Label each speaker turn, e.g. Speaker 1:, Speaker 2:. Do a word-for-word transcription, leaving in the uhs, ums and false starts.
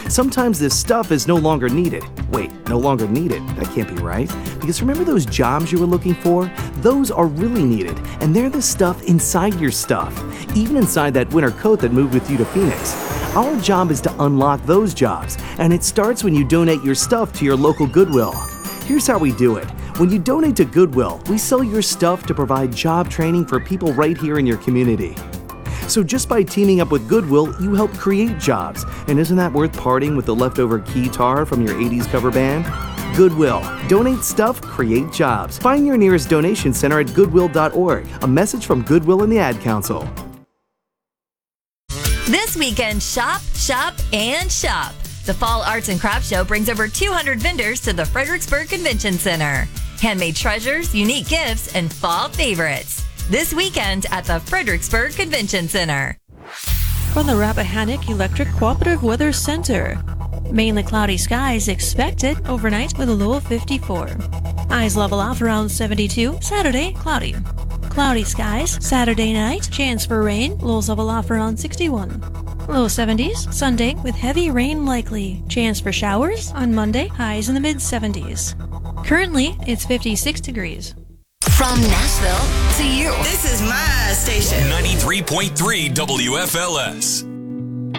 Speaker 1: Sometimes this stuff is no longer needed. Wait, no longer needed? That can't be right. Because remember those jobs you were looking for? Those are really needed, and they're the stuff inside your stuff, even inside that winter coat that moved with you to Phoenix. Our job is to unlock those jobs, and it starts when you donate your stuff to your local Goodwill. Here's how we do it. When you donate to Goodwill, we sell your stuff to provide job training for people right here in your community. So just by teaming up with Goodwill, you help create jobs. And isn't that worth parting with the leftover keytar from your eighties cover band? Goodwill. Donate stuff, create jobs. Find your nearest donation center at goodwill dot org. A message from Goodwill and the Ad Council.
Speaker 2: This weekend, shop, shop, and shop. The Fall Arts and Crafts Show brings over two hundred vendors to the Fredericksburg Convention Center. Handmade treasures, unique gifts, and fall favorites. This weekend at the Fredericksburg Convention Center.
Speaker 3: From the Rappahannock Electric Cooperative Weather Center. Mainly cloudy skies expected overnight with a low of fifty-four. Highs level off around seventy-two. Saturday, cloudy. Cloudy skies. Saturday night, chance for rain. Lows level off around sixty-one. Low seventies. Sunday with heavy rain likely. Chance for showers on Monday. Highs in the mid seventies. Currently, it's fifty-six degrees.
Speaker 2: From Nashville to you.
Speaker 4: This is my station.
Speaker 5: ninety-three point three W F L S.